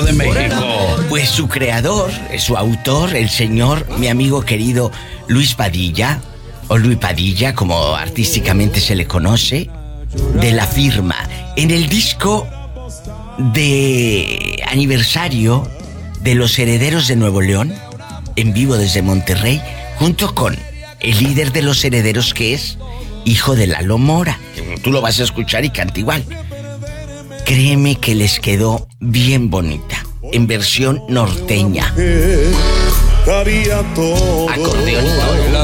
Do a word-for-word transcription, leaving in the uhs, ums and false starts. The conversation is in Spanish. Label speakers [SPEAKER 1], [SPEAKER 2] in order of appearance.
[SPEAKER 1] de México?
[SPEAKER 2] Pues su creador, su autor, el señor, mi amigo querido Luis Padilla, o Luis Padilla, como artísticamente se le conoce, de La Firma. En el disco de aniversario de Los Herederos de Nuevo León, en vivo desde Monterrey, junto con el líder de Los Herederos, que es hijo de Lalo Mora. Tú lo vas a escuchar y canta igual. Créeme que les quedó bien bonita, en versión norteña. Acordeón y todo.